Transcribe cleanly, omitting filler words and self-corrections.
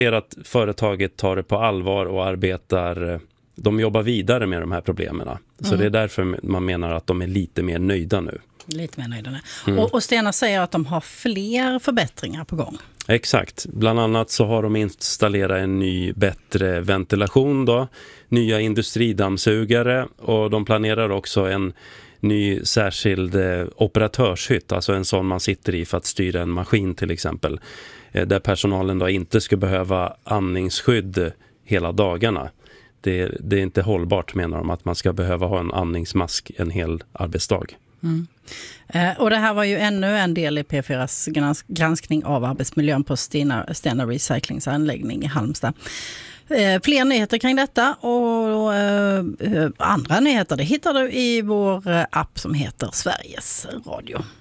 ser att företaget tar det på allvar och arbetar, de jobbar vidare med de här problemen. Så det är därför man menar att de är lite mer nöjda nu. Lite mer nöjda nu. Och Stena säger att de har fler förbättringar på gång. Exakt. Bland annat så har de installerat en ny bättre ventilation då, nya industridammsugare, och de planerar också en ny särskild operatörshytt, alltså en sån man sitter i för att styra en maskin till exempel, där personalen då inte ska behöva andningsskydd hela dagarna. Det är inte hållbart, menar de, att man ska behöva ha en andningsmask en hel arbetsdag. Och det här var ju ännu en del i P4s granskning av arbetsmiljön på Stena Recyclings anläggning i Halmstad. Fler nyheter kring detta och andra nyheter, det hittar du i vår app som heter Sveriges Radio.